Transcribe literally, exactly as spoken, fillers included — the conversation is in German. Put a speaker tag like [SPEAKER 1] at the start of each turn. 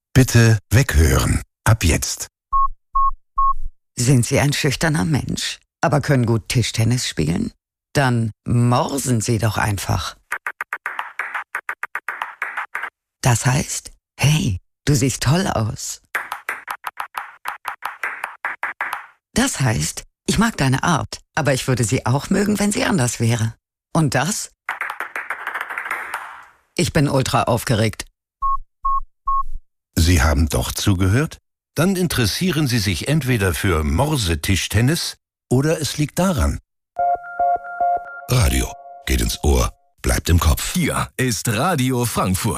[SPEAKER 1] Bitte weghören. Ab jetzt.
[SPEAKER 2] Sind Sie ein schüchterner Mensch, aber können gut Tischtennis spielen? Dann morsen Sie doch einfach. Das heißt, hey, du siehst toll aus. Das heißt, ich mag deine Art, aber ich würde sie auch mögen, wenn sie anders wäre. Und das? Ich bin ultra aufgeregt.
[SPEAKER 1] Sie haben doch zugehört? Dann interessieren Sie sich entweder für Morsetischtennis oder es liegt daran. Radio geht ins Ohr, bleibt im Kopf.
[SPEAKER 3] Hier ist Radio Frankfurt.